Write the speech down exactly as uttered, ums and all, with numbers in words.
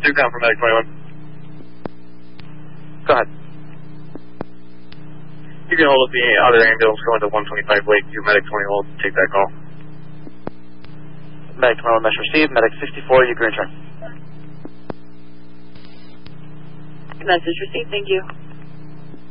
two count for medic twenty-one. Go ahead. You can hold up the other ambulance going to one twenty-five Lake. You medic twenty hold. Take that call. Medic twenty-one, mesh received. Medic sixty-four, you can return. Message received. Thank you.